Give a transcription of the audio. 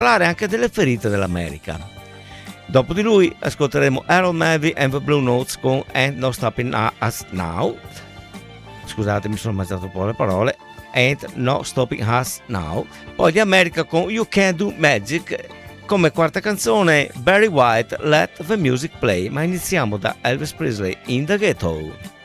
parlare anche delle ferite dell'America. Dopo di lui ascolteremo Harold Melvin and the Blue Notes con Ain't No Stopping Us Now. Scusate, mi sono mangiato un po' le parole. Ain't No Stopping Us Now. Poi di America con You Can Do Magic. Come quarta canzone Barry White, Let the Music Play. Ma iniziamo da Elvis Presley, In the Ghetto.